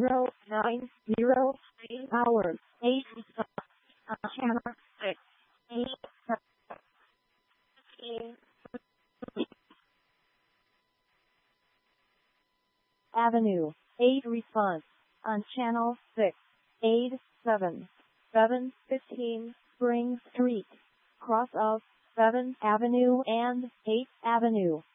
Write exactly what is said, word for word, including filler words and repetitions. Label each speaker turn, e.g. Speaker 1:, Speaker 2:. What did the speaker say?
Speaker 1: zero nine zero eight hours eight uh, channel six eight seven Avenue eight response on channel six eight seven seven fifteen Spring Street cross of seventh Avenue and eighth Avenue.